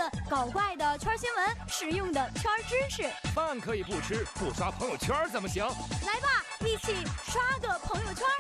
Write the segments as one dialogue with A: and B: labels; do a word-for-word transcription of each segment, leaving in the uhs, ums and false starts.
A: 搞怪的圈新闻，实用的圈知识。
B: 饭可以不吃，不刷朋友圈怎么行？
A: 来吧，一起刷个朋友圈。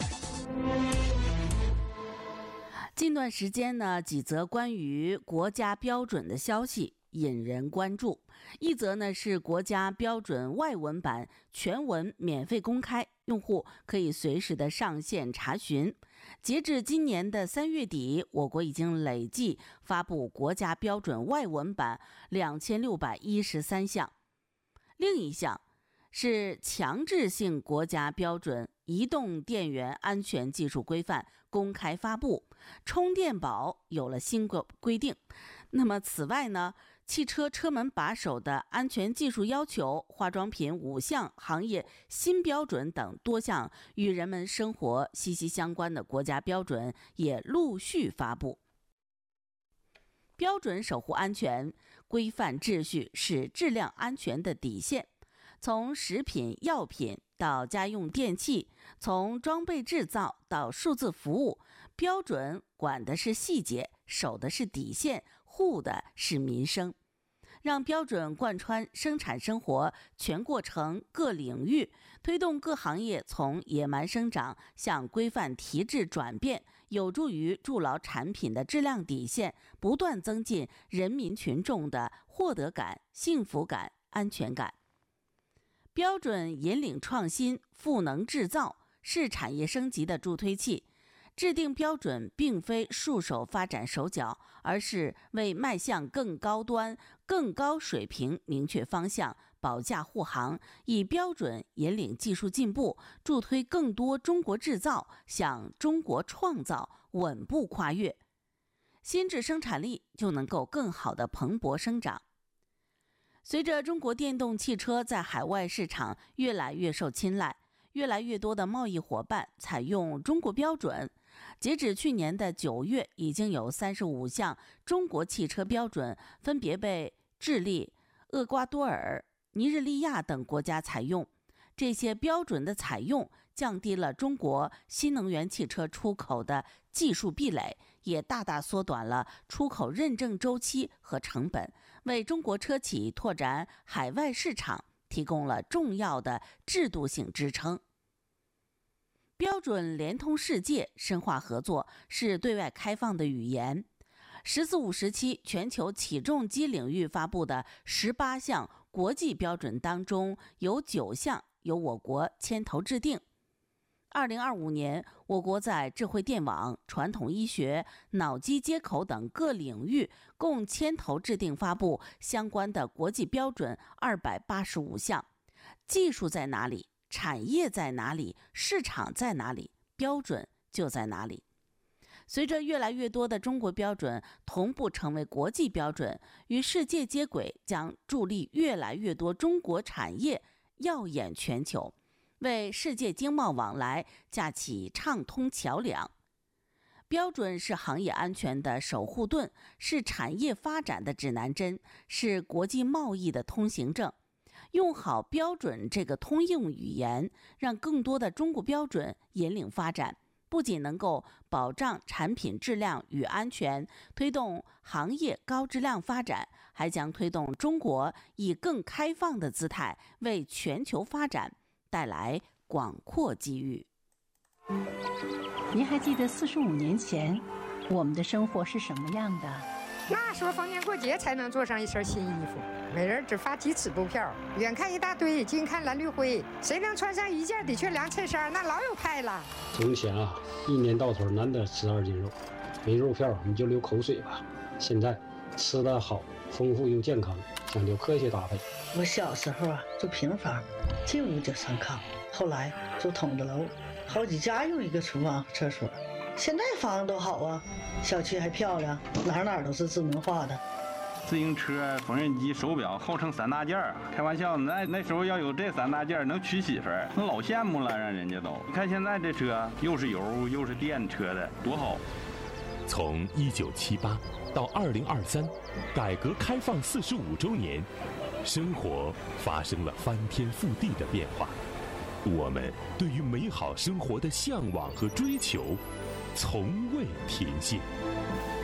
C: 近段时间呢，几则关于国家标准的消息引人关注。一则呢是国家标准外文版全文免费公开，用户可以随时的上线查询。截至今年的三月底，我国已经累计发布国家标准外文版两千六百一十三项。另一项是强制性国家标准移动电源安全技术规范公开发布，充电宝有了新规定。那么此外呢，汽车车门把手的安全技术要求、化妆品五项行业新标准等多项与人们生活息息相关的国家标准也陆续发布。标准守护安全，规范秩序是质量安全的底线。从食品药品到家用电器，从装备制造到数字服务，标准管的是细节，守的是底线，护的是民生。让标准贯穿生产生活全过程各领域，推动各行业从野蛮生长向规范提质转变，有助于筑牢产品的质量底线，不断增进人民群众的获得感、幸福感、安全感。标准引领创新，赋能制造，是产业升级的助推器。制定标准并非束手发展手脚，而是为迈向更高端、更高水平明确方向，保驾护航，以标准引领技术进步，助推更多中国制造向中国创造稳步跨越，新质生产力就能够更好的蓬勃生长。随着中国电动汽车在海外市场越来越受青睐，越来越多的贸易伙伴采用中国标准。截止去年的九月，已经有三十五项中国汽车标准分别被智利、厄瓜多尔、尼日利亚等国家采用。这些标准的采用降低了中国新能源汽车出口的技术壁垒，也大大缩短了出口认证周期和成本，为中国车企拓展海外市场提供了重要的制度性支撑。标准连通世界，深化合作，是对外开放的语言。十四五时期全球起重机领域发布的十八项国际标准当中，有九项由我国牵头制定。二零二五年，我国在智慧电网、传统医学、脑机接口等各领域共牵头制定发布相关的国际标准二百八十五项。技术在哪里？产业在哪里？市场在哪里？标准就在哪里。随着越来越多的中国标准同步成为国际标准，与世界接轨，将助力越来越多中国产业耀眼全球，为世界经贸往来架起畅通桥梁。标准是行业安全的守护盾，是产业发展的指南针，是国际贸易的通行证。用好标准这个通用语言，让更多的中国标准引领发展，不仅能够保障产品质量与安全，推动行业高质量发展，还将推动中国以更开放的姿态为全球发展带来广阔机遇。
D: 您还记得四十五年前我们的生活是什么样的？
E: 那时候逢年过节才能做上一身新衣服，每人只发几尺布票，远看一大堆，近看蓝绿灰，谁能穿上一件的确凉衬衫，那老有派了。
F: 从前啊，一年到头难得吃二斤肉，没肉票你就流口水吧。现在吃得好，丰富又健康，讲究科学搭配。
G: 我小时候啊住平房，进屋就上炕，后来住筒子楼，好几家有一个厨房和厕所。现在房子都好啊，小区还漂亮，哪哪都是智能化的。
H: 自行车、缝纫机、手表，号称三大件儿。开玩笑，那那时候要有这三大件儿，能娶媳妇儿，那老羡慕了，让人家都。你看现在这车，又是油又是电车的，多好！
I: 从一九七八到二零二三，改革开放四十五周年，生活发生了翻天覆地的变化。我们对于美好生活的向往和追求，从未停歇。